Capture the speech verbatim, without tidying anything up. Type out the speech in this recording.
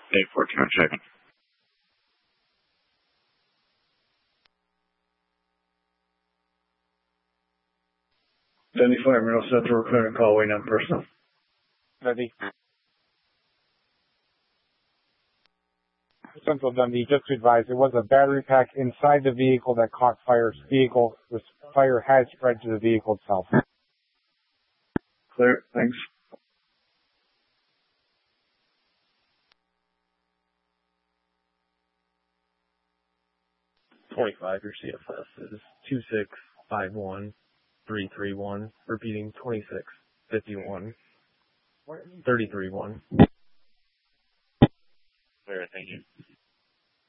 eight fourteen on checking. Dundee Fire Middle Central, clearing call, waiting on personal. Ready. Central Dundee, just to advise, there was a battery pack inside the vehicle that caught fire. Vehicle, the fire has spread to the vehicle itself. Clear, thanks. twenty-five, your C F S is two six five one three three one. Repeating, twenty-six fifty-one thirty-three one. Clear, thank you.